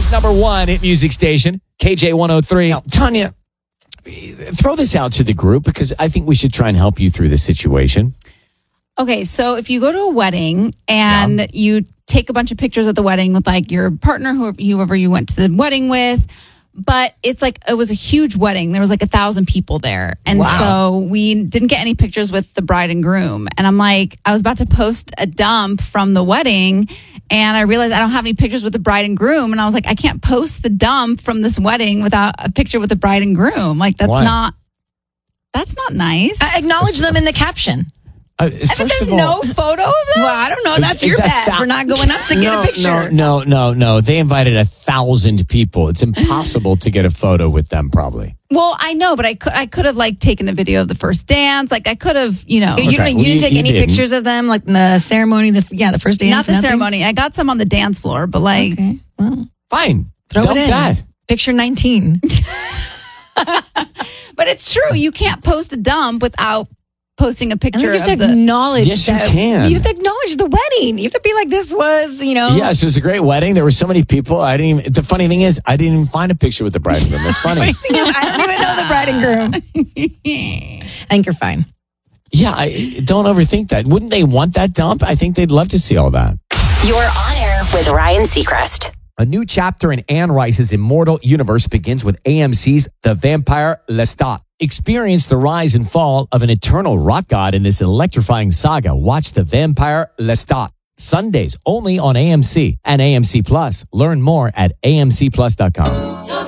America's #1 hit music station, KJ103. Now, Tanya, throw this out to the group because I think we should try and help you through this situation. Okay, so if you go to a wedding and you take a bunch of pictures at the wedding with like your partner, whoever you went to the wedding with, but it's like it was a huge wedding. There was like 1,000 people there. And so we didn't get any pictures with the bride and groom. And I'm like, I was about to post a dump from the wedding and I realized I don't have any pictures with the bride and groom. And I was like, I can't post the dump from this wedding without a picture with the bride and groom. Like that's not nice. Acknowledge them in the caption. But there's no photo of them? Well, I don't know. That's your bad for not going up to get a picture. No. They invited 1,000 people. It's impossible to get a photo with them, probably. Well, I know, but I could have like taken a video of the first dance. Like I could have, You didn't take any pictures of them, like the ceremony, the first dance? Not the ceremony. I got some on the dance floor, but like... Okay, well. Fine. Throw it in. That. Picture 19. But it's true. You can't post a dump without posting a picture you have to acknowledge Yes, you can. You have to acknowledge the wedding. You have to be like, this was, Yes, it was a great wedding. There were so many people. The funny thing is, I didn't even find a picture with the bride and groom. That's funny. I don't even know the bride and groom. I think you're fine. Yeah, don't overthink that. Wouldn't they want that dump? I think they'd love to see all that. You're on air with Ryan Seacrest. A new chapter in Anne Rice's immortal universe begins with AMC's The Vampire Lestat. Experience the rise and fall of an eternal rock god in this electrifying saga. Watch The Vampire Lestat. Sundays only on AMC and AMC Plus. Learn more at amcplus.com.